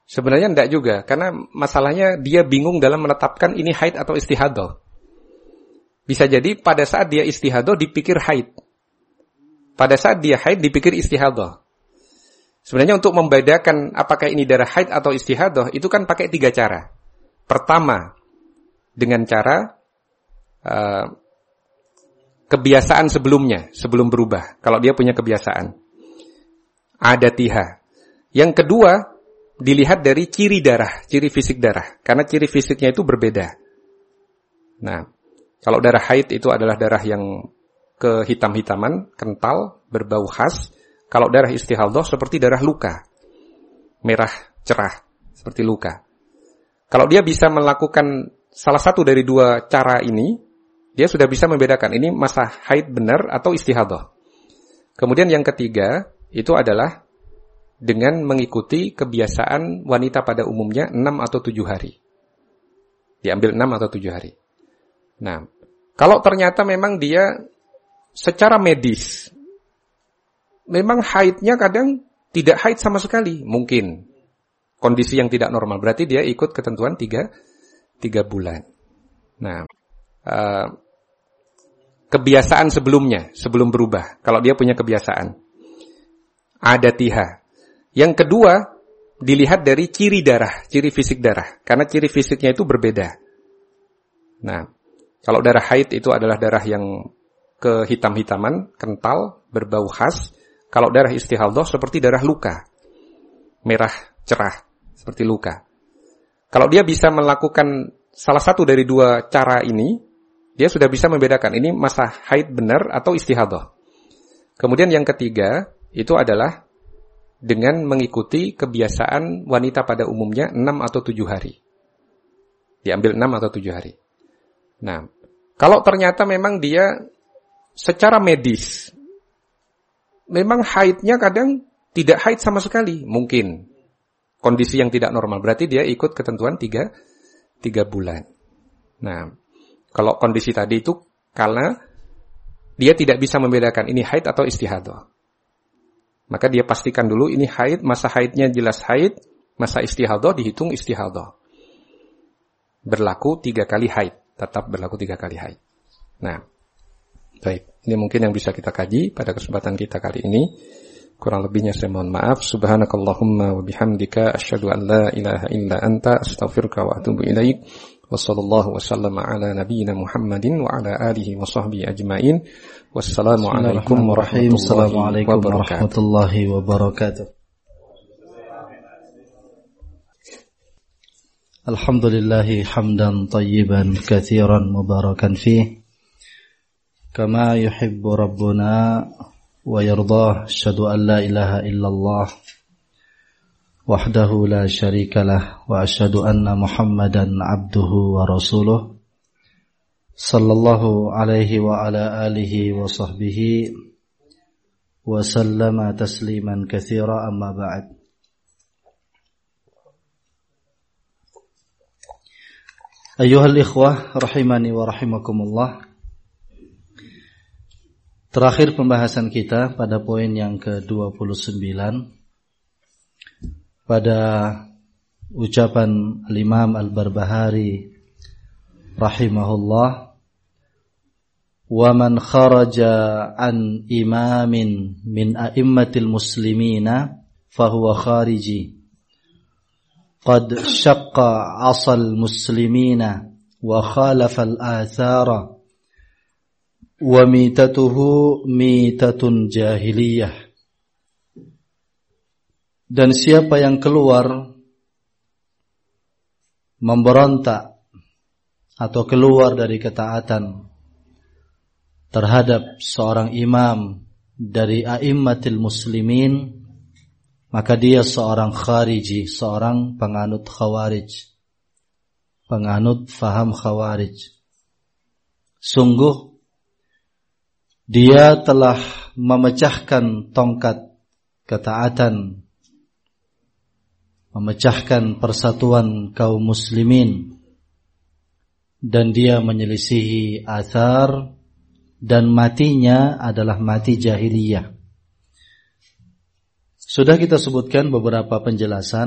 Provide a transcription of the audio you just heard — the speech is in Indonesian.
Sebenarnya enggak juga, karena masalahnya dia bingung dalam menetapkan ini haid atau istihadah. Bisa jadi pada saat dia istihadah dipikir haid. Pada saat dia haid dipikir istihadah. Sebenarnya untuk membedakan apakah ini darah haid atau istihadah, itu kan pakai 3 cara. Pertama, dengan cara kebiasaan sebelumnya, sebelum berubah. Kalau dia punya kebiasaan. Adatiha. Yang kedua, dilihat dari ciri darah, ciri fisik darah. Karena ciri fisiknya itu berbeda. Nah, kalau darah haid itu adalah darah yang kehitam-hitaman, kental, berbau khas. Kalau darah istihadah seperti darah luka. Merah, cerah, seperti luka. Kalau dia bisa melakukan salah satu dari 2 cara ini, dia sudah bisa membedakan ini masa haid benar atau istihadah. Kemudian yang ketiga, itu adalah dengan mengikuti kebiasaan wanita pada umumnya 6 atau 7 hari. Diambil 6 atau 7 hari. Nah, kalau ternyata memang dia secara medis, memang haidnya kadang tidak haid sama sekali, mungkin. Kondisi yang tidak normal, berarti dia ikut ketentuan 3 bulan. Nah, kebiasaan sebelumnya, sebelum berubah, kalau dia punya kebiasaan. Adatiha. Yang kedua, dilihat dari ciri darah, ciri fisik darah. Karena ciri fisiknya itu berbeda. Nah, kalau darah haid itu adalah darah yang kehitam-hitaman, kental, berbau khas. Kalau darah istihadah seperti darah luka. Merah, cerah, seperti luka. Kalau dia bisa melakukan salah satu dari 2 cara ini, dia sudah bisa membedakan ini masa haid benar atau istihadah. Kemudian yang ketiga, itu adalah dengan mengikuti kebiasaan wanita pada umumnya 6 atau 7 hari. Diambil 6 atau 7 hari. Nah, kalau ternyata memang dia secara medis, memang haidnya kadang tidak haid sama sekali, mungkin. Kondisi yang tidak normal, berarti dia ikut ketentuan 3 bulan. Nah, kalau kondisi tadi itu karena dia tidak bisa membedakan ini haid atau istihadah. Maka dia pastikan dulu ini haid, masa haidnya jelas haid, masa istihadah dihitung istihadah. Berlaku 3 kali haid, tetap berlaku 3 kali haid. Nah, baik, ini mungkin yang bisa kita kaji pada kesempatan kita kali ini. Kurang lebihnya saya mohon maaf. Subhanakallahumma wa bihamdika asyhadu an la ilaha illa anta astaghfiruka wa atubu ilaik. Wassallallahu wasallama ala nabiyyina Muhammadin wa ala alihi wa sahbihi ajmain. Wassalamualaikum warahmatullahi wabarakatuh. Alhamdulillahi hamdan tayyiban katsiran mubarakan fih kama yuhibbu rabbuna wa yardah. Asyhadu an la ilaha illallah wahdahu la syarikalah wa asyhadu anna Muhammadan abduhu wa rasuluh sallallahu alaihi wa ala alihi wa sahbihi wa sallama tasliman katsira, amma ba'd. Ayyuhal ikhwah rahimani wa rahimakumullah. Terakhir pembahasan kita pada poin yang ke-29 pada ucapan Al-Imam Al-Barbahari rahimahullah, wa man kharaja an imamin min a'immatil muslimina fahuwa khariji qad syaqqa 'asal muslimina wa khalafa al-athara wa mitatuhu mitatun jahiliyah. Dan siapa yang keluar memberontak atau keluar dari ketaatan terhadap seorang imam dari a'immatil muslimin, maka dia seorang khariji, seorang penganut khawarij, penganut faham khawarij. Sungguh dia telah memecahkan tongkat ketaatan, memecahkan persatuan kaum muslimin, dan dia menyelisihi athar, dan matinya adalah mati jahiliyah. Sudah kita sebutkan beberapa penjelasan